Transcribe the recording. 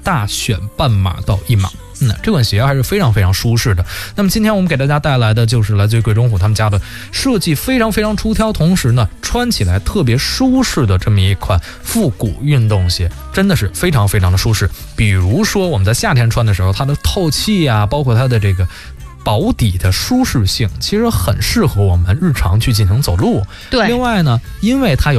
大选半码到1码。这款鞋还是非常非常舒适的。那么今天我们给大家带来的就是来自于贵中虎他们家的设计非常非常出挑，同时呢穿起来特别舒适的这么一款复古运动鞋，真的是非常非常的舒适。比如说我们在夏天穿的时候，它的透气啊，包括它的这个薄底的舒适性，其实很适合我们日常去进行走路。 对， 另外呢，因为它有